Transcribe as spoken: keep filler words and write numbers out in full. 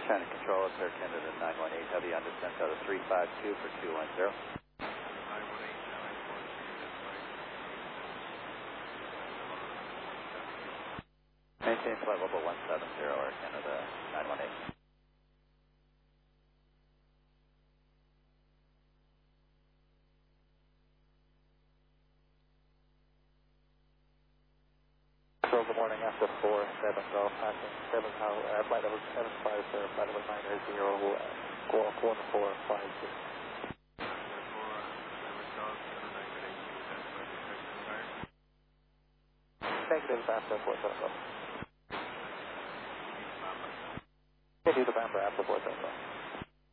China Control, it's Air Canada nine one eight, heavy on descent out of three five two for two one zero. Maintain flight level one seven zero, Air Canada nine one eight. So good morning, after four seven Golf, passing seven, uh, flight level seven five zero, flight level nine zero, uh, squawk one four five six. Negative, after four seven Golf. Can do the Bamber after four seven Golf.